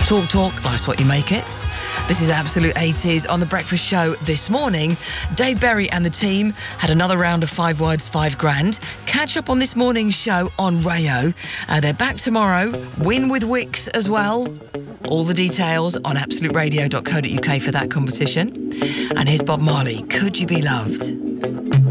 Talk, life's what you make it. This is Absolute 80s on The Breakfast Show this morning. Dave Berry and the team had another round of 5 words, 5 grand. Catch up on this morning's show on Rayo. They're back tomorrow. Win with Wix as well. All the details on absoluteradio.co.uk for that competition. And here's Bob Marley, Could You Be Loved?